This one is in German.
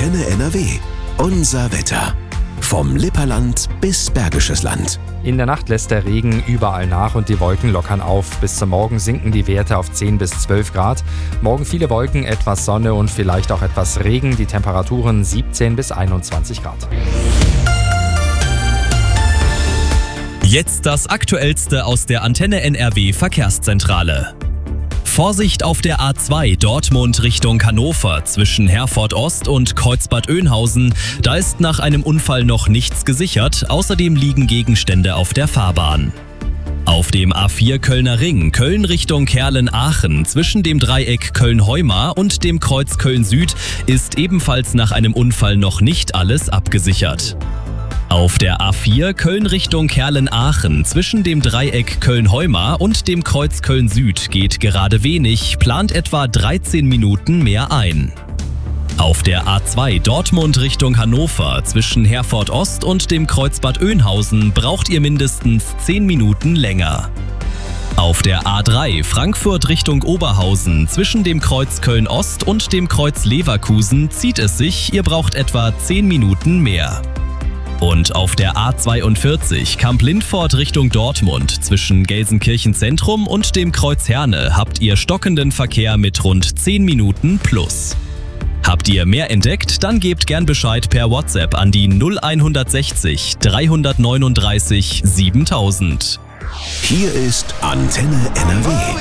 Antenne NRW. Unser Wetter. Vom Lipperland bis Bergisches Land. In der Nacht lässt der Regen überall nach und die Wolken lockern auf. Bis zum Morgen sinken die Werte auf 10 bis 12 Grad. Morgen viele Wolken, etwas Sonne und vielleicht auch etwas Regen. Die Temperaturen 17 bis 21 Grad. Jetzt das Aktuellste aus der Antenne NRW Verkehrszentrale. Vorsicht auf der A2 Dortmund Richtung Hannover zwischen Herford Ost und Kreuzbad Oeynhausen. Da ist nach einem Unfall noch nichts gesichert. Außerdem liegen Gegenstände auf der Fahrbahn. Auf dem A4 Kölner Ring, Köln Richtung Kerlen-Aachen, zwischen dem Dreieck Köln-Heumar und dem Kreuz Köln-Süd ist ebenfalls nach einem Unfall noch nicht alles abgesichert. Auf der A4 Köln Richtung Kerlen-Aachen, zwischen dem Dreieck Köln-Heumar und dem Kreuz Köln-Süd geht gerade wenig, plant etwa 13 Minuten mehr ein. Auf der A2 Dortmund Richtung Hannover, zwischen Herford Ost und dem Kreuzbad Oeynhausen braucht ihr mindestens 10 Minuten länger. Auf der A3 Frankfurt Richtung Oberhausen, zwischen dem Kreuz Köln-Ost und dem Kreuz Leverkusen zieht es sich, ihr braucht etwa 10 Minuten mehr. Und auf der A42 Kamp-Lindfort Richtung Dortmund zwischen Gelsenkirchen Zentrum und dem Kreuz Herne habt ihr stockenden Verkehr mit rund 10 Minuten plus. Habt ihr mehr entdeckt? Dann gebt gern Bescheid per WhatsApp an die 0160 339 7000. Hier ist Antenne NRW.